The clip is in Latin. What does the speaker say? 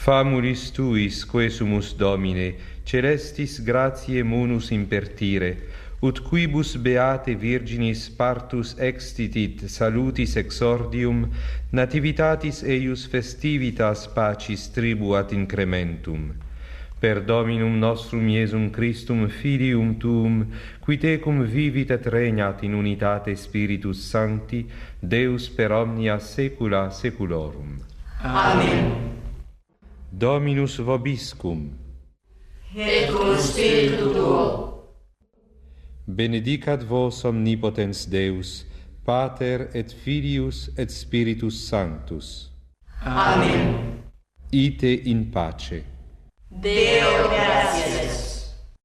Famulis tuis, quesumus Domine, celestis gratiae munus impertire, ut quibus beate virginis partus extitit salutis exordium, nativitatis eius festivitas pacis tribuat incrementum. Per Dominum nostrum Iesum Christum, Filium Tuum, qui tecum vivit et regnat in unitate Spiritus Sancti, Deus per omnia saecula saeculorum. Amen. Dominus vobiscum. Et cum spiritu tuo. Benedicat vos omnipotens Deus, Pater et Filius et Spiritus Sanctus. Amen. Ite in pace. Deo gratias